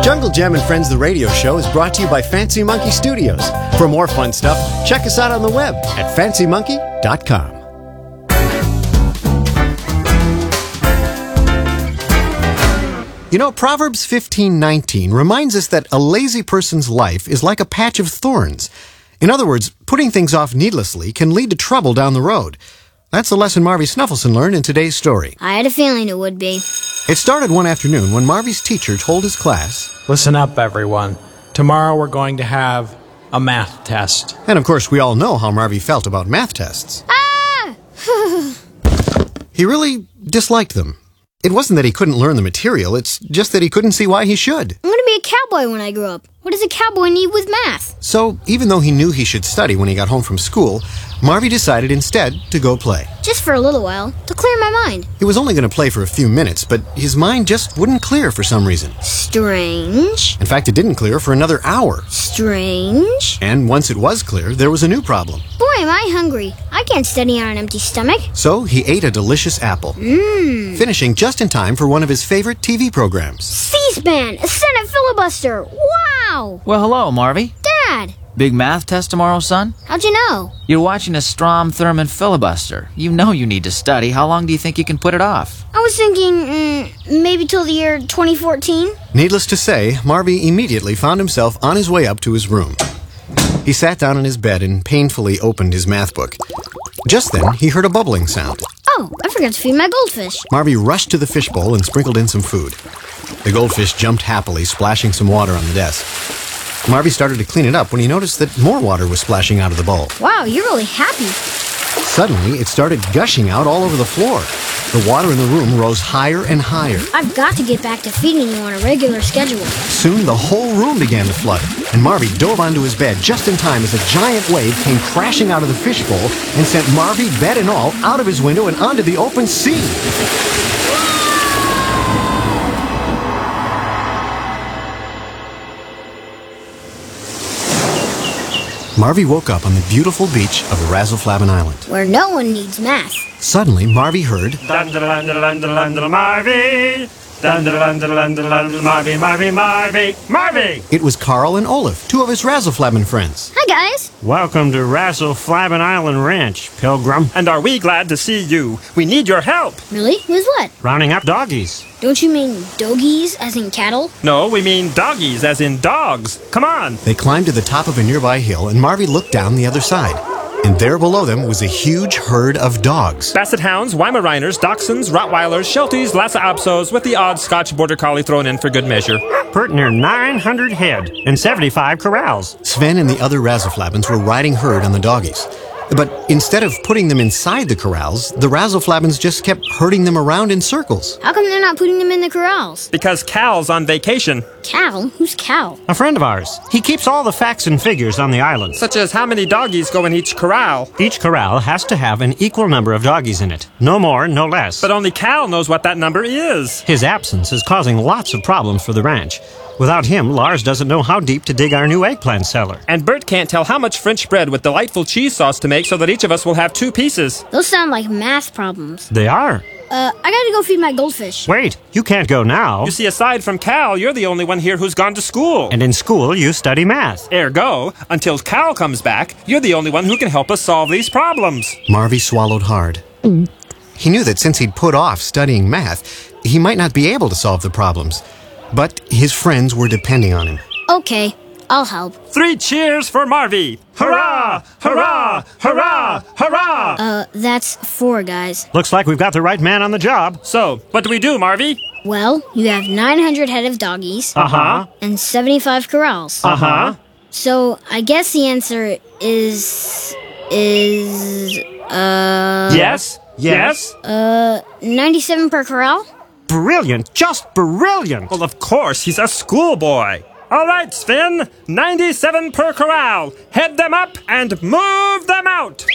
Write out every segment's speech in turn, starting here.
Jungle Gem and Friends, the radio show, is brought to you by Fancy Monkey Studios. For more fun stuff, check us out on the web at fancymonkey.com. You know, Proverbs 15:19 reminds us that a lazy person's life is like a patch of thorns. In other words, putting things off needlessly can lead to trouble down the road. That's the lesson Marvy Snuffleson learned in today's story. I had a feeling it would be. It started one afternoon when Marvy's teacher told his class, Listen up, everyone. Tomorrow we're going to have a math test. and of course we all know how Marvy felt about math tests. Ah! He really disliked them. It wasn't that he couldn't learn the material, it's just that he couldn't see why he should. I'm going to be a cowboy when I grow up. What does a cowboy need with math? So, even though he knew he should study when he got home from school, Marvy decided instead to go play. Just for a little while, to clear my mind. He was only going to play for a few minutes, but his mind just wouldn't clear for some reason. Strange. In fact, it didn't clear for another hour. Strange. And once it was clear, there was a new problem. Boy, am I hungry. I can't study on an empty stomach. So, he ate a delicious apple, finishing just in time for one of his favorite TV programs. C-SPAN, a Senate filibuster. Wow! Well, hello, Marvy. Dad, Big math test tomorrow, son? how'd you know? You're watching a Strom Thurmond filibuster. You know you need to study. How long do you think you can put it off? I was thinking, maybe till the year 2014. Needless to say, Marvy immediately found himself on his way up to his room. He sat down in his bed and painfully opened his math book. Just then, he heard a bubbling sound. Oh, I forgot to feed my goldfish. Marvy rushed to the fishbowl and sprinkled in some food. The goldfish jumped happily, splashing some water on the desk. Marvy started to clean it up when he noticed that more water was splashing out of the bowl. Wow, you're really happy. Suddenly, it started gushing out all over the floor. The water in the room rose higher and higher. I've got to get back to feeding you on a regular schedule. Soon, the whole room began to flood, and Marvy dove onto his bed just in time as a giant wave came crashing out of the fishbowl and sent Marvy, bed and all, out of his window and onto the open sea. Marvy woke up on the beautiful beach of Razzle-Flabben Island. Where no one needs math. Suddenly, Marvy heard, Marvy! Marvy! it was Carl and Olaf, two of his Razzle-Flabben friends. Hi, guys. Welcome to Razzle-Flabben Island Ranch, Pilgrim. And are we glad to see you? We need your help. Really? With what? Rounding up doggies. Don't you mean dogies, as in cattle? No, we mean doggies, as in dogs. Come on. They climbed to the top of a nearby hill, and Marvy looked down the other side. And there below them was a huge herd of dogs. Basset hounds, Weimaraners, Dachshunds, Rottweilers, Shelties, Lhasa Apsos, with the odd Scotch Border Collie thrown in for good measure. Put near 900 head and 75 corrals. Sven and the other Razzle-Flabbens were riding herd on the doggies. But instead of putting them inside the corrals, the Razzle-Flabbens just kept herding them around in circles. How come they're not putting them in the corrals? Because Cal's on vacation. Cal? Who's Cal? A friend of ours. He keeps all the facts and figures on the island. Such as how many doggies go in each corral. Each corral has to have an equal number of doggies in it. No more, no less. But only Cal knows what that number is. His absence is causing lots of problems for the ranch. Without him, Lars doesn't know how deep to dig our new eggplant cellar. And Bert can't tell how much French bread with delightful cheese sauce to make so that each of us will have 2 pieces. Those sound like math problems. They are. I gotta go feed my goldfish. Wait, you can't go now. You see, aside from Cal, you're the only one here who's gone to school. And in school, you study math. Ergo, until Cal comes back, you're the only one who can help us solve these problems. Marvy swallowed hard. He knew that since he'd put off studying math, he might not be able to solve the problems. But his friends were depending on him. Okay, I'll help. 3 cheers for Marvy! Hurrah! Hurrah! Hurrah! Hurrah! That's 4, guys. Looks like we've got the right man on the job. So, what do we do, Marvy? Well, you have 900 head of doggies. Uh-huh. And 75 corrals. Uh-huh. So, I guess the answer is... Yes? Yes? 97 per corral? Brilliant. Just brilliant. Well, of course, he's a schoolboy. All right, Sven, 97 per corral. Head them up and move them out.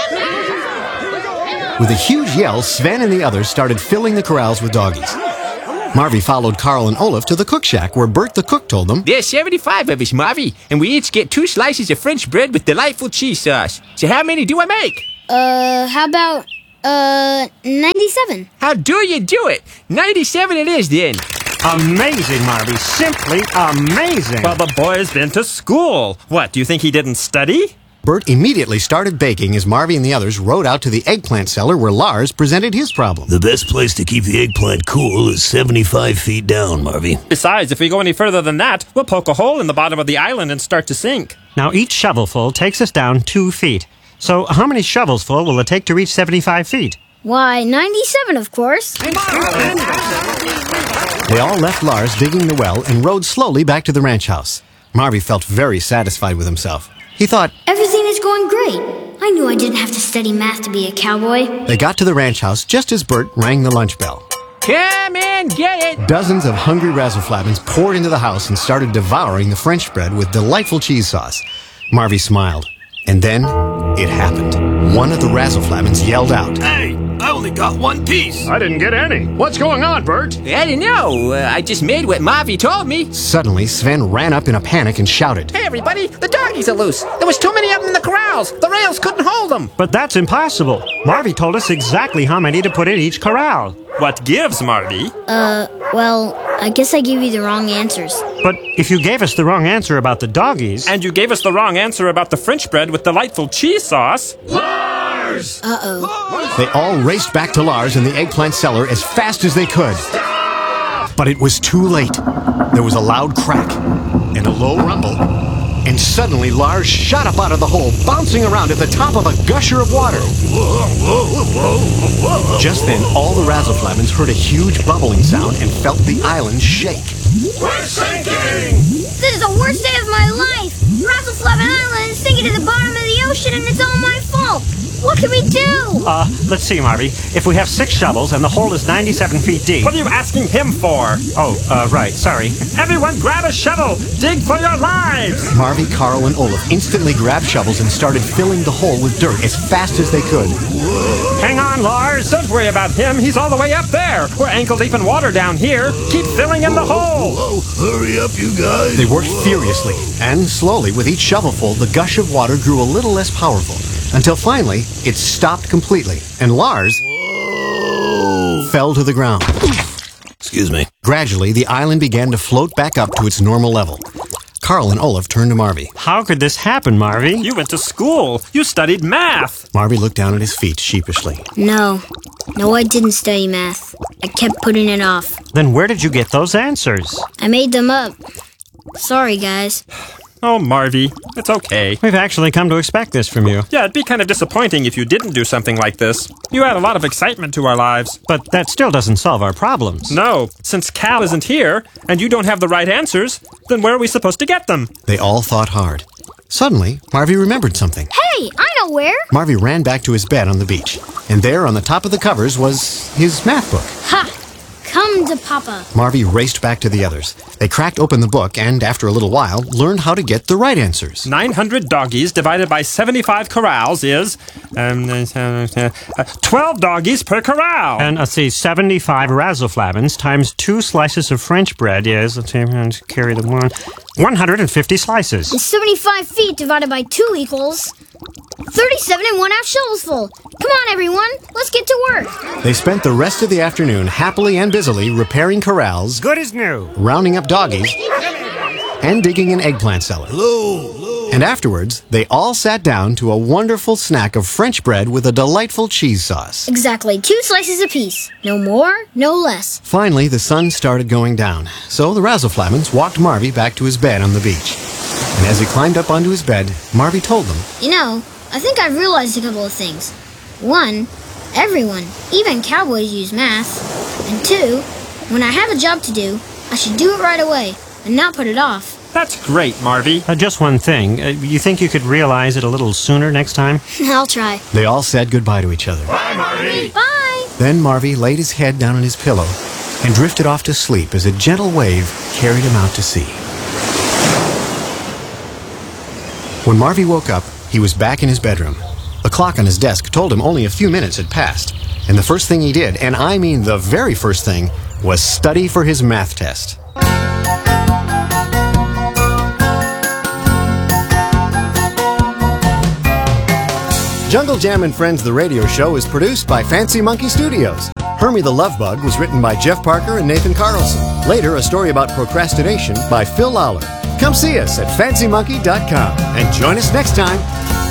With a huge yell, Sven and the others started filling the corrals with doggies. Marvy followed Carl and Olaf to the cook shack where Bert the cook told them, There's 75 of us, Marvy, and we each get 2 slices of French bread with delightful cheese sauce. So how many do I make? How about, 97? How do you do it? 97 it is, then. Amazing, Marvy. Simply amazing. Well, the boy's been to school. What, do you think he didn't study? Bert immediately started baking as Marvy and the others rode out to the eggplant cellar where Lars presented his problem. The best place to keep the eggplant cool is 75 feet down, Marvy. Besides, if we go any further than that, we'll poke a hole in the bottom of the island and start to sink. Now, each shovelful takes us down 2 feet. So how many shovels full will it take to reach 75 feet? Why, 97, of course. They all left Lars digging the well and rode slowly back to the ranch house. Marvy felt very satisfied with himself. He thought, Everything is going great. I knew I didn't have to study math to be a cowboy. they got to the ranch house just as Bert rang the lunch bell. Come and get it. Dozens of hungry Razzleflabbins poured into the house and started devouring the French bread with delightful cheese sauce. Marvy smiled. And then it happened. One of the Razzleflabbins yelled out, Hey, I only got one piece. I didn't get any. What's going on, Bert? I don't know. I just made what Marvy told me. Suddenly, Sven ran up in a panic and shouted, Hey, everybody, the doggies are loose. There was too many of them in the corrals. The rails couldn't hold them. But that's impossible. Marvy told us exactly how many to put in each corral. What gives, Marvy? Well, I guess I gave you the wrong answers. But if you gave us the wrong answer about the doggies... And you gave us the wrong answer about the French bread with delightful cheese sauce. Uh-oh. They all raced back to Lars in the eggplant cellar as fast as they could. But it was too late. There was a loud crack and a low rumble. And suddenly Lars shot up out of the hole, bouncing around at the top of a gusher of water. Just then, all the Razzleflabbins heard a huge bubbling sound and felt the island shake. We're sinking! This is the worst day of my life. Razzleflabbin Island is sinking to the bottom of the ocean and it's all my fault. What can we do? Let's see, Marvy. If we have 6 shovels and the hole is 97 feet deep... What are you asking him for? Right, sorry. Everyone grab a shovel! Dig for your lives! Marvy, Carl, and Olaf instantly grabbed shovels and started filling the hole with dirt as fast as they could. Hang on, Lars! Don't worry about him. He's all the way up there. We're ankle deep in water down here. Keep filling in the hole! Oh, hurry up, you guys. They worked furiously, and slowly, with each shovelful, the gush of water grew a little less powerful, until finally, it stopped completely, and Lars fell to the ground. Excuse me. Gradually, the island began to float back up to its normal level. Carl and Olaf turned to Marvy. How could this happen, Marvy? You went to school. You studied math. Marvy looked down at his feet sheepishly. No, I didn't study math. I kept putting it off. Then where did you get those answers? I made them up. Sorry, guys. Oh, Marvy, it's okay. We've actually come to expect this from you. Yeah, it'd be kind of disappointing if you didn't do something like this. You add a lot of excitement to our lives. But that still doesn't solve our problems. No, since Cal isn't here, and you don't have the right answers, then where are we supposed to get them? They all thought hard. Suddenly, Marvy remembered something. Hey, I know where. Marvy ran back to his bed on the beach, and there on the top of the covers was his math book. Ha! Come to Papa. Marvy raced back to the others. They cracked open the book and, after a little while, learned how to get the right answers. 900 doggies divided by 75 corrals is 12 doggies per corral. And let's see, 75 Razzleflabbins times 2 slices of French bread is, let's see, carry the 150 slices. And 75 feet divided by 2 equals 37 and 1/2 shovels full. Come on, everyone. Let's get to work. They spent the rest of the afternoon happily and busily repairing corrals, Good as new. rounding up doggies, and digging an eggplant cellar. And afterwards, they all sat down to a wonderful snack of French bread with a delightful cheese sauce. Exactly 2 slices apiece. No more, no less. Finally, the sun started going down, so the Razzleflabbins walked Marvy back to his bed on the beach. And as he climbed up onto his bed, Marvy told them, You know, I think I've realized a couple of things. 1, everyone, even cowboys, use math. And 2, when I have a job to do, I should do it right away and not put it off. That's great, Marvy. Just one thing. You think you could realize it a little sooner next time? I'll try. they all said goodbye to each other. Bye! Then Marvy laid his head down on his pillow and drifted off to sleep as a gentle wave carried him out to sea. When Marvy woke up, he was back in his bedroom. The clock on his desk told him only a few minutes had passed, and the first thing he did, and I mean the very first thing, was study for his math test. Jungle Jam and Friends, the radio show, is produced by Fancy Monkey Studios. Hermie the Love Bug was written by Jeff Parker and Nathan Carlson. Later, a story about procrastination by Phil Lawler. Come see us at fancymonkey.com and join us next time